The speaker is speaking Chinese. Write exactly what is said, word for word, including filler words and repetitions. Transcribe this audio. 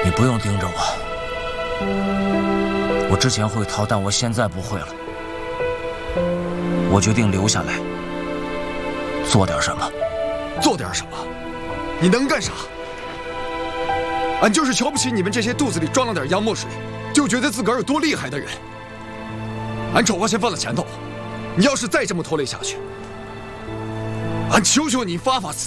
你不用盯着我，我之前会逃，但我现在不会了。我决定留下来，做点什么。 做点什么？你能干啥？俺就是瞧不起你们这些肚子里装了点洋墨水，就觉得自个儿有多厉害的人。俺丑话先放在前头，你要是再这么拖累下去，俺求求你发发慈